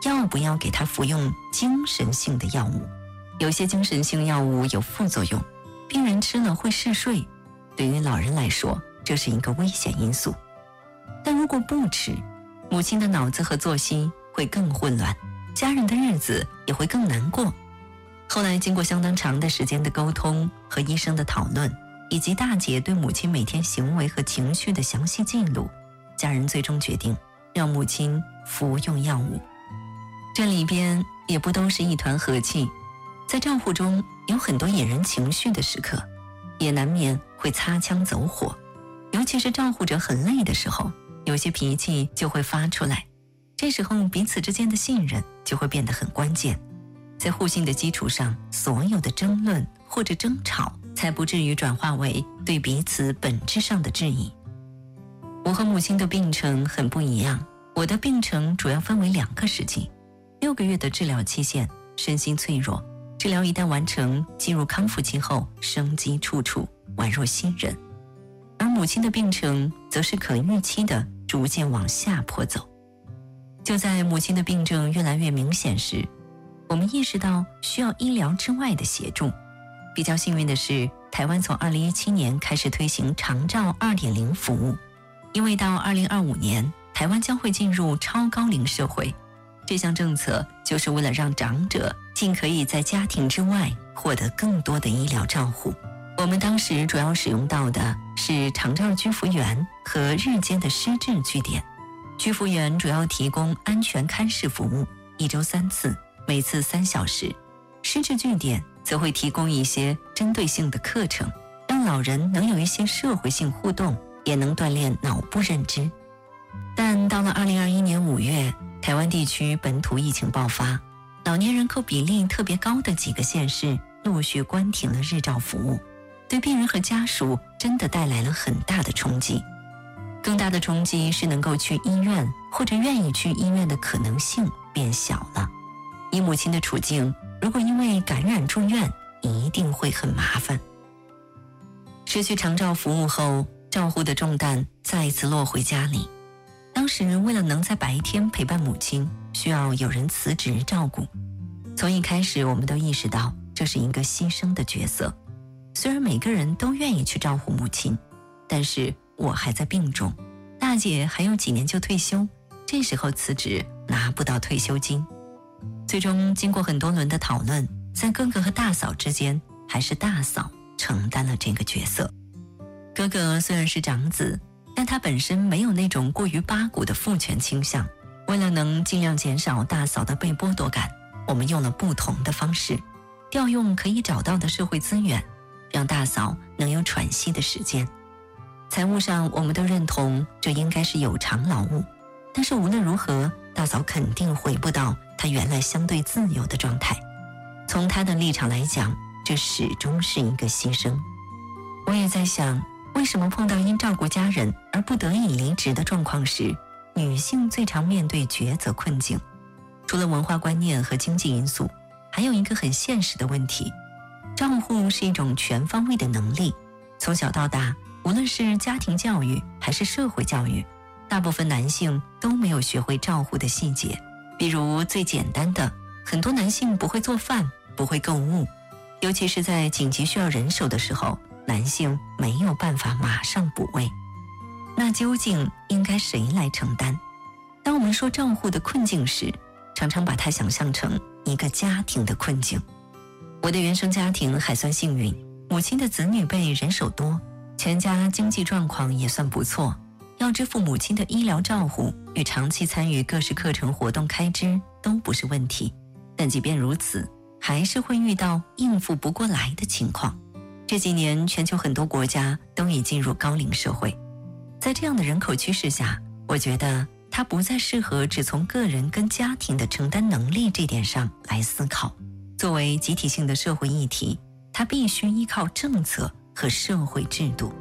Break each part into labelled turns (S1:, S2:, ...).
S1: 要不要给他服用精神性的药物。有些精神性药物有副作用，病人吃了会嗜睡，对于老人来说，这是一个危险因素。但如果不吃，母亲的脑子和作息会更混乱，家人的日子也会更难过。后来经过相当长的时间的沟通和医生的讨论，以及大姐对母亲每天行为和情绪的详细记录，家人最终决定让母亲服用药物。这里边也不都是一团和气，在照护中有很多引人情绪的时刻，也难免会擦枪走火，尤其是照护者很累的时候，有些脾气就会发出来，这时候彼此之间的信任就会变得很关键。在互信的基础上，所有的争论或者争吵才不至于转化为对彼此本质上的质疑。我和母亲的病程很不一样，我的病程主要分为2个时期，6个月的治疗期限，身心脆弱，治疗一旦完成，进入康复期后，生机处处，宛若新人。而母亲的病程则是可预期的逐渐往下坡走。就在母亲的病症越来越明显时，我们意识到需要医疗之外的协助。比较幸运的是，台湾从2017年开始推行长照 2.0 服务，因为到2025年，台湾将会进入超高龄社会。这项政策就是为了让长者尽可以在家庭之外获得更多的医疗照护。我们当时主要使用到的是长照居服员和日间的失智据点。居服员主要提供安全看视服务，1周3次，每次3小时。失智据点则会提供一些针对性的课程，让老人能有一些社会性互动，也能锻炼脑部认知。但到了2021年5月，台湾地区本土疫情爆发，老年人口比例特别高的几个县市陆续关停了日照服务，对病人和家属真的带来了很大的冲击。更大的冲击是能够去医院或者愿意去医院的可能性变小了。以母亲的处境，如果因为感染住院，一定会很麻烦。失去长照服务后，照护的重担再一次落回家里。当时为了能在白天陪伴母亲，需要有人辞职照顾。从一开始我们都意识到这是一个牺牲的角色。虽然每个人都愿意去照顾母亲，但是我还在病中，大姐还有几年就退休，这时候辞职拿不到退休金。最终经过很多轮的讨论，在哥哥和大嫂之间，还是大嫂承担了这个角色。哥哥虽然是长子，但他本身没有那种过于八股的父权倾向。为了能尽量减少大嫂的被剥夺感，我们用了不同的方式，调用可以找到的社会资源，让大嫂能有喘息的时间。财务上我们都认同这应该是有偿劳务，但是无论如何，大嫂肯定回不到她原来相对自由的状态。从她的立场来讲，这始终是一个牺牲。我也在想，为什么碰到因照顾家人而不得已离职的状况时，女性最常面对抉择困境？除了文化观念和经济因素，还有一个很现实的问题，照护是一种全方位的能力。从小到大，无论是家庭教育还是社会教育，大部分男性都没有学会照护的细节。比如最简单的，很多男性不会做饭，不会购物，尤其是在紧急需要人手的时候，男性没有办法马上补位。那究竟应该谁来承担？当我们说照护的困境时，常常把它想象成一个家庭的困境。我的原生家庭还算幸运，母亲的子女辈人手多，全家经济状况也算不错，要支付母亲的医疗照护与长期参与各式课程活动开支都不是问题。但即便如此，还是会遇到应付不过来的情况。这几年全球很多国家都已进入高龄社会，在这样的人口趋势下，我觉得它不再适合只从个人跟家庭的承担能力这点上来思考。作为集体性的社会议题，它必须依靠政策和社会制度。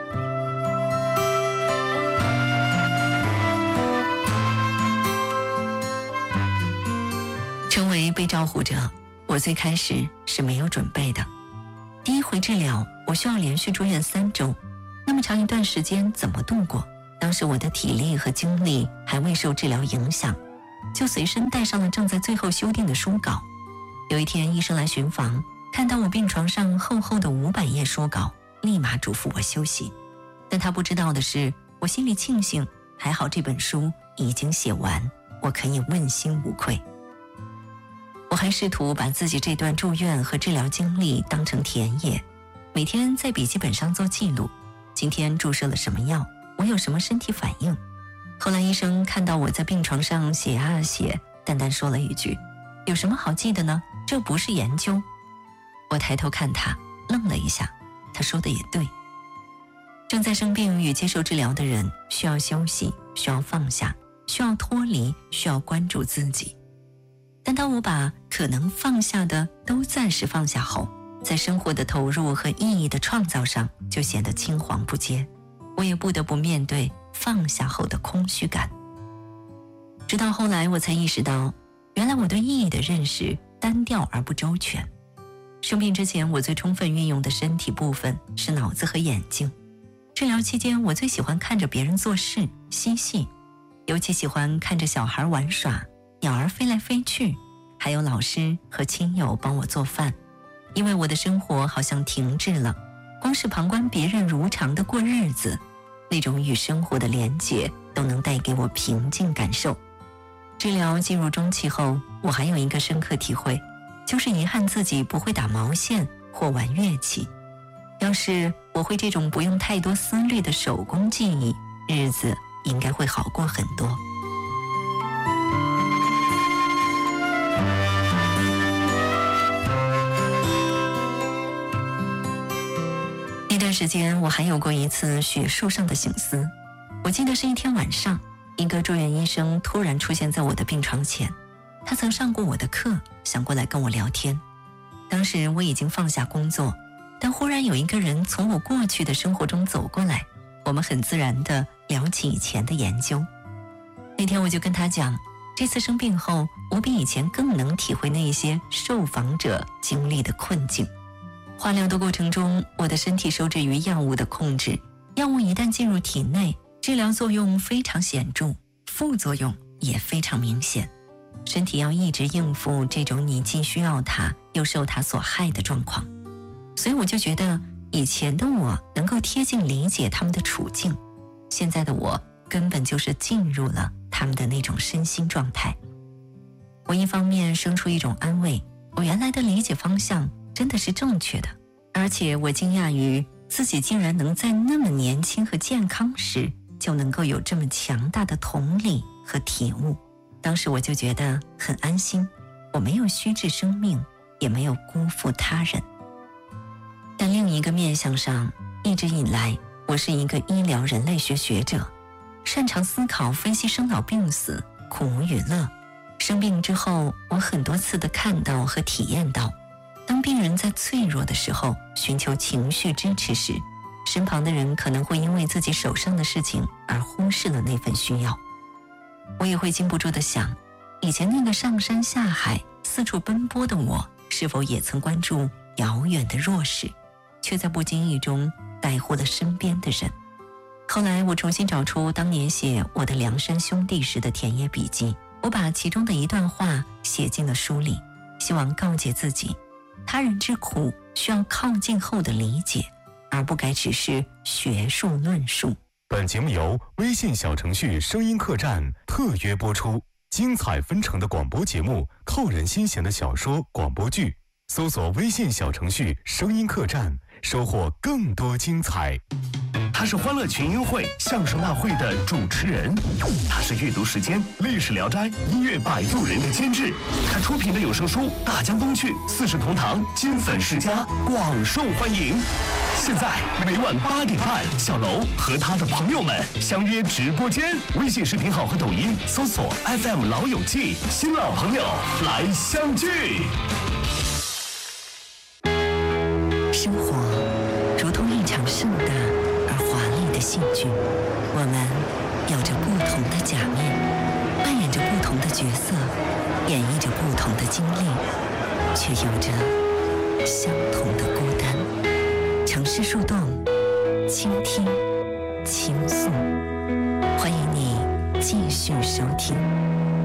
S1: 成为被照护者，我最开始是没有准备的。第一回治疗，我需要连续住院3周，那么长一段时间怎么度过？当时我的体力和精力还未受治疗影响， 就随身带上了正在最后修订的书稿。有一天医生来巡房，看到我病床上厚厚的500页书稿，立马嘱咐我休息。但他不知道的是，我心里庆幸，还好这本书已经写完，我可以问心无愧。我还试图把自己这段住院和治疗经历当成田野，每天在笔记本上做记录，今天注射了什么药，我有什么身体反应。后来医生看到我在病床上写啊写，淡淡说了一句：“有什么好记的呢？这不是研究。”我抬头看他，愣了一下，他说的也对。正在生病与接受治疗的人需要休息，需要放下，需要脱离，需要关注自己。但当我把可能放下的都暂时放下后，在生活的投入和意义的创造上就显得青黄不接，我也不得不面对放下后的空虚感。直到后来我才意识到，原来我对意义的认识单调而不周全。生病之前，我最充分运用的身体部分是脑子和眼睛。治疗期间，我最喜欢看着别人做事嬉戏，尤其喜欢看着小孩玩耍，鸟儿飞来飞去，还有老师和亲友帮我做饭。因为我的生活好像停滞了，光是旁观别人如常的过日子，那种与生活的连结都能带给我平静感受。治疗进入中期后，我还有一个深刻体会，就是遗憾自己不会打毛线或玩乐器。要是我会这种不用太多思虑的手工技艺，日子应该会好过很多。那段时间我还有过一次学术上的省思。我记得是一天晚上，一个住院医生突然出现在我的病床前，他曾上过我的课，想过来跟我聊天。当时我已经放下工作，但忽然有一个人从我过去的生活中走过来，我们很自然地聊起以前的研究。那天我就跟他讲，这次生病后，我比以前更能体会那些受访者经历的困境。化疗的过程中，我的身体受制于药物的控制，药物一旦进入体内，治疗作用非常显著，副作用也非常明显。身体要一直应付这种你既需要它又受它所害的状况。所以我就觉得以前的我能够贴近理解他们的处境，现在的我根本就是进入了他们的那种身心状态。我一方面生出一种安慰，我原来的理解方向真的是正确的，而且我惊讶于自己竟然能在那么年轻和健康时就能够有这么强大的同理和体悟。当时我就觉得很安心，我没有虚掷生命，也没有辜负他人。但另一个面向上，一直以来我是一个医疗人类学学者，擅长思考分析生老病死、苦与乐。生病之后，我很多次的看到和体验到，当病人在脆弱的时候寻求情绪支持时，身旁的人可能会因为自己手上的事情而忽视了那份需要。我也会禁不住的想，以前那个上山下海四处奔波的我，是否也曾关注遥远的弱势，却在不经意中带护了身边的人。后来我重新找出当年写我的梁山兄弟时的田野笔记，我把其中的一段话写进了书里，希望告诫自己，他人之苦需要靠近后的理解，而不该只是学术论述。
S2: 本节目由微信小程序声音客栈特约播出，精彩纷呈的广播节目，扣人心弦的小说广播剧，搜索微信小程序声音客栈，收获更多精彩。
S3: 他是欢乐群英会相声大会的主持人，他是阅读时间历史聊斋音乐摆渡人的监制，他出品的有声书《大江东去》四世同堂金粉世家广受欢迎。现在每晚8点半，小楼和他的朋友们相约直播间，微信视频号和抖音搜索 FM 老友记，新老朋友来相聚。
S1: 生活如同一场盛大而华丽的戏剧，我们有着不同的假面，扮演着不同的角色，演绎着不同的经历，却有着相同的孤单。城市树洞，倾听，倾诉，欢迎你继续收听。